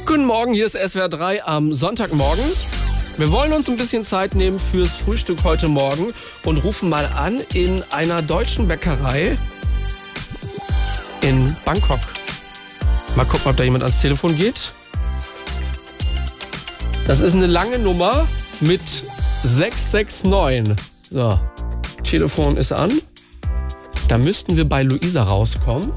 Guten Morgen, hier ist SWR 3 am Sonntagmorgen. Wir wollen uns ein bisschen Zeit nehmen fürs Frühstück heute Morgen und rufen mal an in einer deutschen Bäckerei in Bangkok. Mal gucken, ob da jemand ans Telefon geht. Das ist eine lange Nummer mit 669. So, Telefon ist an. Da müssten wir bei Luisa rauskommen.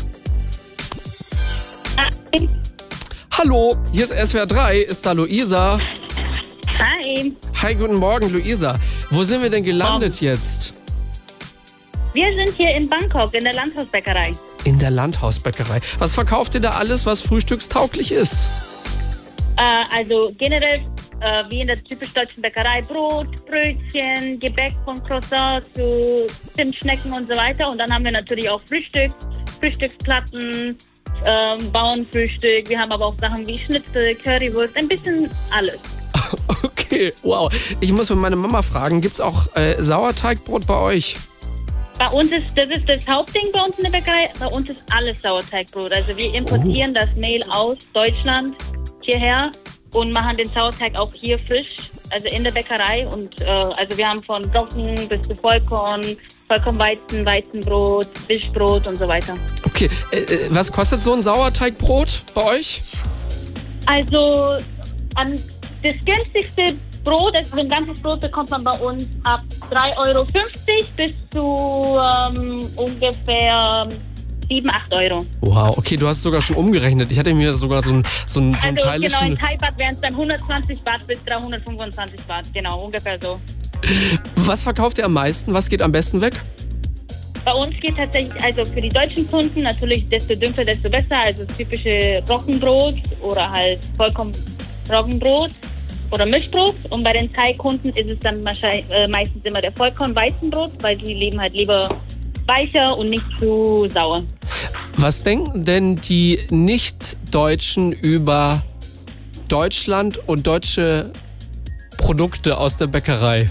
Hallo, hier ist SWR 3. Ist da Luisa? Hi. Hi, guten Morgen, Luisa. Wo sind wir denn gelandet jetzt? Wir sind hier in Bangkok in der Landhausbäckerei. In der Landhausbäckerei. Was verkauft ihr da alles, was frühstückstauglich ist? Also generell wie in der typisch deutschen Bäckerei Brot, Brötchen, Gebäck von Croissant zu Zimtschnecken und so weiter. Und dann haben wir natürlich auch Frühstücksplatten, Bauernfrühstück. Wir haben aber auch Sachen wie Schnitzel, Currywurst, ein bisschen alles. Okay, wow. Ich muss meine Mama fragen, gibt's auch Sauerteigbrot bei euch? Bei uns ist das Hauptding bei uns in der Bäckerei. Bei uns ist alles Sauerteigbrot. Also wir importieren das Mehl aus Deutschland hierher und machen den Sauerteig auch hier frisch, also in der Bäckerei. Und also wir haben von Brocken bis zu Vollkornweizen, Weizenbrot, Fischbrot und so weiter. Okay, was kostet so ein Sauerteigbrot bei euch? Also das günstigste Brot, also ein ganzes Brot bekommt man bei uns ab 3,50 € bis zu ungefähr 7, 8 €. Wow, okay, du hast sogar schon umgerechnet. Ich hatte mir sogar so ein Teil... Genau, in Thai-Bad wären es dann 120 Baht bis 325 Baht, genau, ungefähr so. Was verkauft ihr am meisten? Was geht am besten weg? Bei uns geht tatsächlich, also für die deutschen Kunden natürlich desto dunkler, desto besser. Also das typische Roggenbrot oder halt Vollkorn-Roggenbrot oder Mischbrot. Und bei den Thai-Kunden ist es dann meistens immer der Vollkorn-Weizenbrot, weil die leben halt lieber weicher und nicht zu sauer. Was denken denn die Nicht-Deutschen über Deutschland und deutsche Produkte aus der Bäckerei?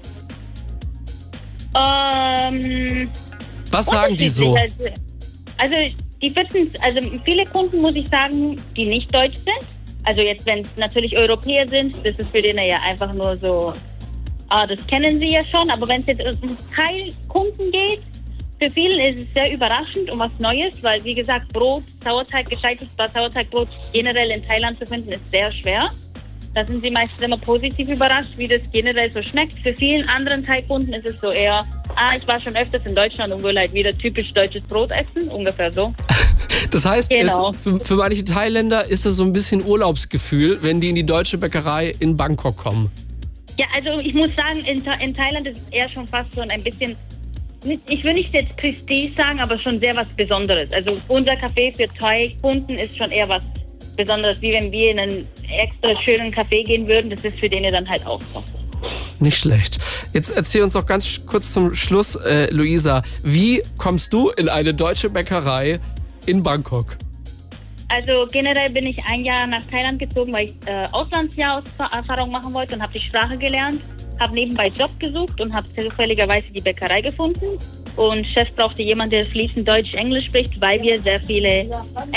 Was sagen die so? Also die wissen, also viele Kunden, muss ich sagen, die nicht deutsch sind. Also jetzt, wenn es natürlich Europäer sind, das ist für denen ja einfach nur so, das kennen sie ja schon. Aber wenn es jetzt um Thai-Kunden geht, für viele ist es sehr überraschend und was Neues, weil wie gesagt, Brot, Sauerteig, gescheites Sauerteigbrot generell in Thailand zu finden, ist sehr schwer. Da sind sie meistens immer positiv überrascht, wie das generell so schmeckt. Für vielen anderen Thai-Kunden ist es so eher, ich war schon öfters in Deutschland und will halt wieder typisch deutsches Brot essen, ungefähr so. Das heißt, genau. für manche Thailänder ist es so ein bisschen Urlaubsgefühl, wenn die in die deutsche Bäckerei in Bangkok kommen. Ja, also ich muss sagen, in Thailand ist es eher schon fast so ein bisschen, ich will nicht jetzt Prestige sagen, aber schon sehr was Besonderes. Also unser Café für Thai-Kunden ist schon eher was Besonderes, wie wenn wir in einen extra schönen Café gehen würden. Das ist für denen dann halt auch so. Nicht schlecht. Jetzt erzähl uns doch ganz kurz zum Schluss, Luisa, wie kommst du in eine deutsche Bäckerei in Bangkok? Also generell bin ich ein Jahr nach Thailand gezogen, weil ich Auslandsjahrerfahrung machen wollte und habe die Sprache gelernt. Habe nebenbei Job gesucht und habe zufälligerweise die Bäckerei gefunden. Und Chef brauchte jemanden, der fließend Deutsch-Englisch spricht, weil wir sehr viele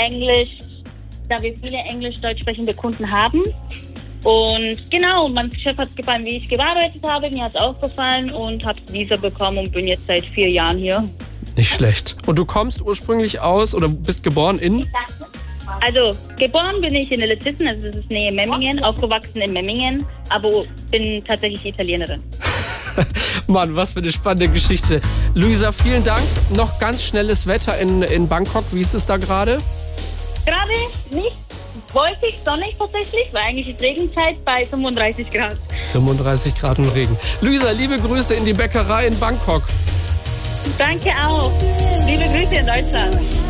Englisch-Deutsch sprechende Kunden haben. Und genau, mein Chef hat es gefallen, wie ich gearbeitet habe. Mir hat es auch gefallen und habe Visa bekommen und bin jetzt seit 4 Jahren hier. Nicht schlecht. Und du kommst ursprünglich aus oder bist geboren in? Also, geboren bin ich in Elizisten, also das ist Nähe Memmingen, aufgewachsen in Memmingen, aber bin tatsächlich Italienerin. Mann, was für eine spannende Geschichte. Luisa, vielen Dank. Noch ganz schnelles Wetter in Bangkok. Wie ist es da gerade? Gerade nicht wolkig, sonnig tatsächlich, weil eigentlich ist Regenzeit bei 35 Grad. 35 Grad und Regen. Luisa, liebe Grüße in die Bäckerei in Bangkok. Danke auch. Liebe Grüße in Deutschland.